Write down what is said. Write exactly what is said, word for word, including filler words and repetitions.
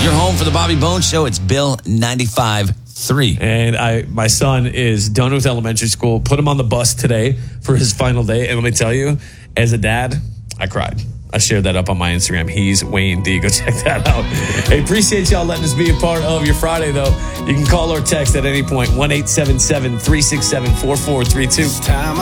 You're home for the Bobby Bones Show. It's Bill ninety-five point three. And I, my son is done with elementary school. Put him on the bus today for his final day. And let me tell you, as a dad, I cried. I shared that up on my Instagram. He's Wayne D. Go check that out. Hey, appreciate y'all letting us be a part of your Friday, though. You can call or text at any point, one eight seven seven, three six seven, four four three two.